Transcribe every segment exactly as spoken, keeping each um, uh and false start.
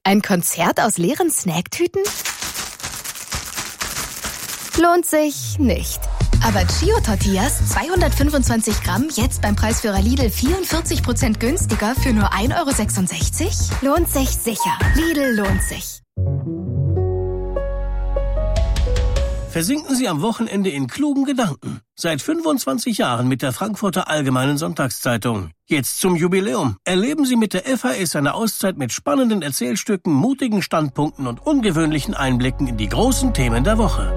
Ein Konzert aus leeren Snacktüten? Lohnt sich nicht. Aber Chio-Tortillas, zweihundertfünfundzwanzig Gramm, jetzt beim Preisführer Lidl vierundvierzig Prozent günstiger für nur ein Euro sechsundsechzig? Lohnt sich sicher. Lidl lohnt sich. Versinken Sie am Wochenende in klugen Gedanken. Seit fünfundzwanzig Jahren mit der Frankfurter Allgemeinen Sonntagszeitung. Jetzt zum Jubiläum. Erleben Sie mit der F A S eine Auszeit mit spannenden Erzählstücken, mutigen Standpunkten und ungewöhnlichen Einblicken in die großen Themen der Woche.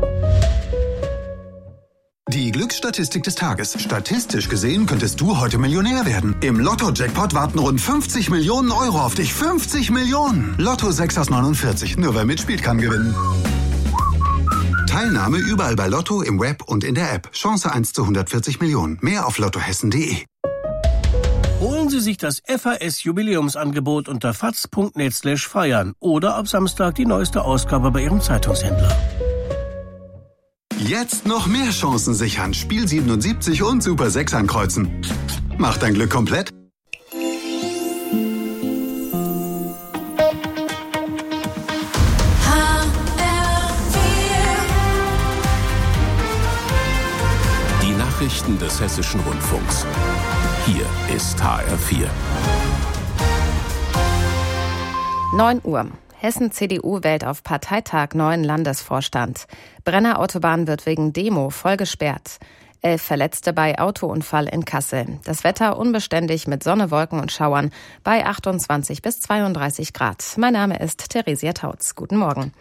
Die Glücksstatistik des Tages. Statistisch gesehen könntest du heute Millionär werden. Im Lotto-Jackpot warten rund fünfzig Millionen Euro auf dich. fünfzig Millionen! Lotto sechs aus neunundvierzig. Nur wer mitspielt, kann gewinnen. Teilnahme überall bei Lotto, im Web und in der App. Chance eins zu hundertvierzig Millionen. Mehr auf lottohessen punkt de. Holen Sie sich das F A S-Jubiläumsangebot unter faz punkt net slash feiern oder ab Samstag die neueste Ausgabe bei Ihrem Zeitungshändler. Jetzt noch mehr Chancen sichern. Spiel siebenundsiebzig und Super sechs ankreuzen. Mach dein Glück komplett. Die Nachrichten des Hessischen Rundfunks. Hier ist H R vier. neun Uhr. Hessen-C D U wählt auf Parteitag neuen Landesvorstand. Brenner Autobahn wird wegen Demo voll gesperrt. Elf Verletzte bei Autounfall in Kassel. Das Wetter unbeständig mit Sonne, Wolken und Schauern bei achtundzwanzig bis zweiunddreißig Grad. Mein Name ist Theresia Tautz. Guten Morgen.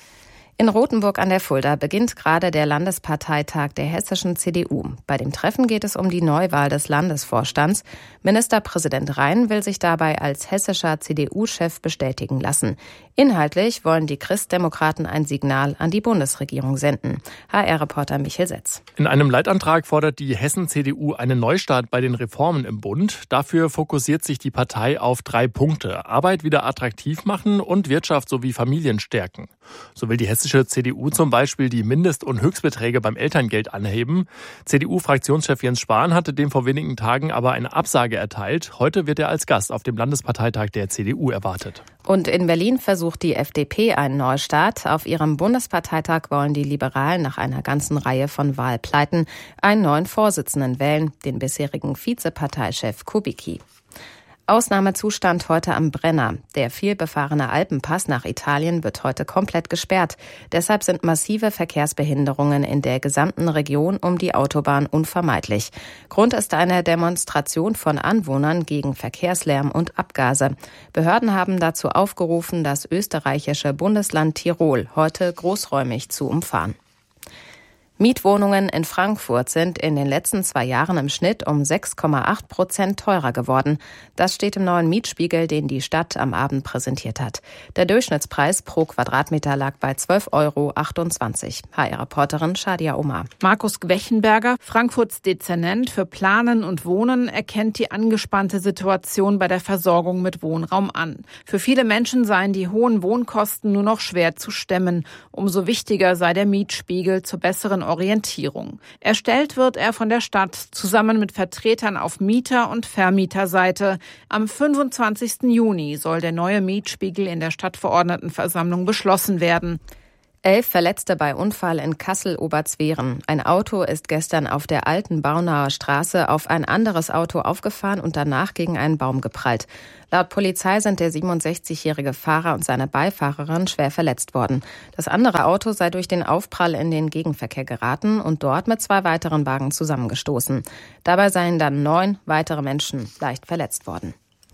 In Rothenburg an der Fulda beginnt gerade der Landesparteitag der hessischen C D U. Bei dem Treffen geht es um die Neuwahl des Landesvorstands. Ministerpräsident Rhein will sich dabei als hessischer C D U-Chef bestätigen lassen. Inhaltlich wollen die Christdemokraten ein Signal an die Bundesregierung senden. H R-Reporter Michael Setz. In einem Leitantrag fordert die Hessen-C D U einen Neustart bei den Reformen im Bund. Dafür fokussiert sich die Partei auf drei Punkte: Arbeit wieder attraktiv machen und Wirtschaft sowie Familien stärken. So will die hessische C D U zum Beispiel die Mindest- und Höchstbeträge beim Elterngeld anheben. C D U-Fraktionschef Jens Spahn hatte dem vor wenigen Tagen aber eine Absage erteilt. Heute wird er als Gast auf dem Landesparteitag der C D U erwartet. Und in Berlin versucht die F D P einen Neustart. Auf ihrem Bundesparteitag wollen die Liberalen nach einer ganzen Reihe von Wahlpleiten einen neuen Vorsitzenden wählen, den bisherigen Vizeparteichef Kubicki. Ausnahmezustand heute am Brenner. Der vielbefahrene Alpenpass nach Italien wird heute komplett gesperrt. Deshalb sind massive Verkehrsbehinderungen in der gesamten Region um die Autobahn unvermeidlich. Grund ist eine Demonstration von Anwohnern gegen Verkehrslärm und Abgase. Behörden haben dazu aufgerufen, das österreichische Bundesland Tirol heute großräumig zu umfahren. Mietwohnungen in Frankfurt sind in den letzten zwei Jahren im Schnitt um sechs Komma acht Prozent teurer geworden. Das steht im neuen Mietspiegel, den die Stadt am Abend präsentiert hat. Der Durchschnittspreis pro Quadratmeter lag bei zwölf Euro achtundzwanzig. H R-Reporterin Shadia Omar. Markus Gwechenberger, Frankfurts Dezernent für Planen und Wohnen, erkennt die angespannte Situation bei der Versorgung mit Wohnraum an. Für viele Menschen seien die hohen Wohnkosten nur noch schwer zu stemmen. Umso wichtiger sei der Mietspiegel zur besseren Orientierung. Erstellt wird er von der Stadt zusammen mit Vertretern auf Mieter- und Vermieterseite. Am fünfundzwanzigsten Juni soll der neue Mietspiegel in der Stadtverordnetenversammlung beschlossen werden. Elf Verletzte bei Unfall in Kassel-Oberzweren. Ein Auto ist gestern auf der alten Braunauer Straße auf ein anderes Auto aufgefahren und danach gegen einen Baum geprallt. Laut Polizei sind der siebenundsechzigjährige Fahrer und seine Beifahrerin schwer verletzt worden. Das andere Auto sei durch den Aufprall in den Gegenverkehr geraten und dort mit zwei weiteren Wagen zusammengestoßen. Dabei seien dann neun weitere Menschen leicht verletzt worden.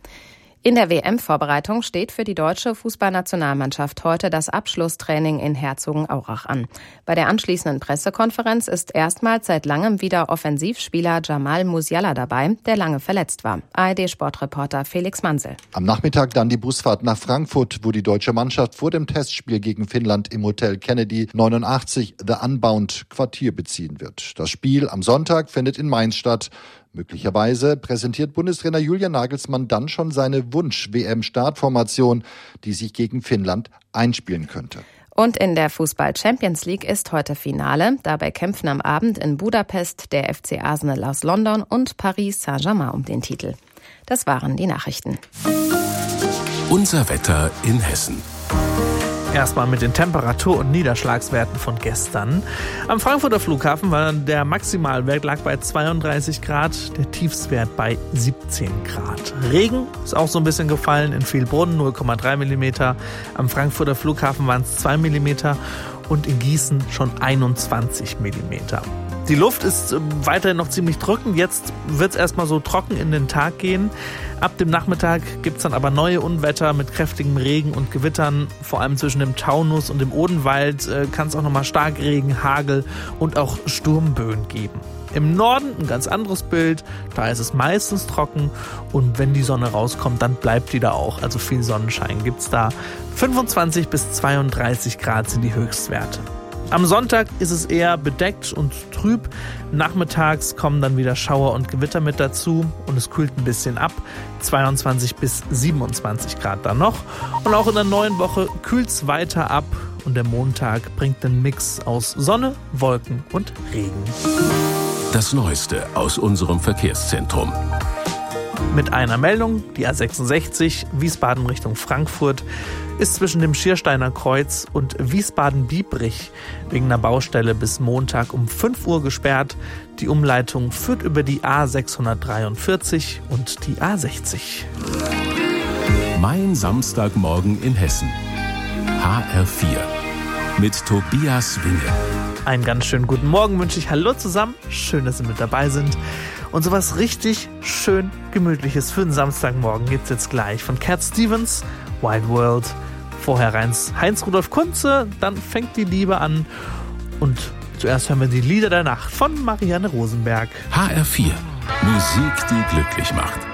In der W M-Vorbereitung steht für die deutsche Fußballnationalmannschaft heute das Abschlusstraining in Herzogenaurach an. Bei der anschließenden Pressekonferenz ist erstmals seit langem wieder Offensivspieler Jamal Musiala dabei, der lange verletzt war. A R D-Sportreporter Felix Mansel. Am Nachmittag dann die Busfahrt nach Frankfurt, wo die deutsche Mannschaft vor dem Testspiel gegen Finnland im Hotel Kennedy neunundachtzig The Unbound Quartier beziehen wird. Das Spiel am Sonntag findet in Mainz statt. Möglicherweise präsentiert Bundestrainer Julian Nagelsmann dann schon seine Wunsch-W M-Startformation, die sich gegen Finnland einspielen könnte. Und in der Fußball-Champions League ist heute Finale. Dabei kämpfen am Abend in Budapest der F C Arsenal aus London und Paris Saint-Germain um den Titel. Das waren die Nachrichten. Unser Wetter in Hessen. Erstmal mit den Temperatur- und Niederschlagswerten von gestern. Am Frankfurter Flughafen war der Maximalwert lag bei zweiunddreißig Grad, der Tiefstwert bei siebzehn Grad. Regen ist auch so ein bisschen gefallen, in Vielbrunn null Komma drei Millimeter. Am Frankfurter Flughafen waren es zwei Millimeter und in Gießen schon einundzwanzig Millimeter. Die Luft ist weiterhin noch ziemlich drückend. Jetzt wird es erstmal so trocken in den Tag gehen. Ab dem Nachmittag gibt es dann aber neue Unwetter mit kräftigem Regen und Gewittern. Vor allem zwischen dem Taunus und dem Odenwald äh, kann es auch nochmal Starkregen, Hagel und auch Sturmböen geben. Im Norden ein ganz anderes Bild. Da ist es meistens trocken und wenn die Sonne rauskommt, dann bleibt die da auch. Also viel Sonnenschein gibt's da. fünfundzwanzig bis zweiunddreißig Grad sind die Höchstwerte. Am Sonntag ist es eher bedeckt und trüb. Nachmittags kommen dann wieder Schauer und Gewitter mit dazu und es kühlt ein bisschen ab. zweiundzwanzig bis siebenundzwanzig Grad dann noch. Und auch in der neuen Woche kühlt es weiter ab und der Montag bringt einen Mix aus Sonne, Wolken und Regen. Das Neueste aus unserem Verkehrszentrum. Mit einer Meldung, die A sechsundsechzig Wiesbaden Richtung Frankfurt ist zwischen dem Schiersteiner Kreuz und Wiesbaden-Biebrich wegen einer Baustelle bis Montag um fünf Uhr gesperrt. Die Umleitung führt über die A sechshundertdreiundvierzig und die A sechzig. Mein Samstagmorgen in Hessen. H R vier mit Tobias Winge. Einen ganz schönen guten Morgen wünsche ich. Hallo zusammen, schön, dass Sie mit dabei sind. Und sowas richtig schön Gemütliches für den Samstagmorgen gibt's jetzt gleich von Cat Stevens, Wild World. Vorher Heinz-Rudolf Kunze, dann fängt die Liebe an. Und zuerst hören wir die Lieder der Nacht von Marianne Rosenberg. H R vier, Musik, die glücklich macht.